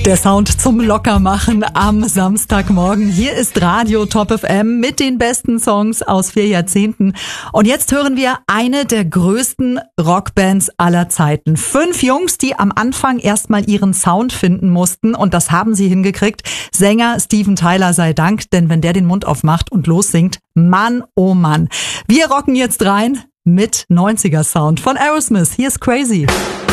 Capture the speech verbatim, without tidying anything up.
Der Sound zum Lockermachen am Samstagmorgen. Hier ist Radio Top F M mit den besten Songs aus vier Jahrzehnten. Und jetzt hören wir eine der größten Rockbands aller Zeiten. Fünf Jungs, die am Anfang erstmal ihren Sound finden mussten. Und das haben sie hingekriegt. Sänger Steven Tyler sei Dank, denn wenn der den Mund aufmacht und lossingt, Mann, oh Mann. Wir rocken jetzt rein mit neunziger Sound von Aerosmith. Hier ist Crazy.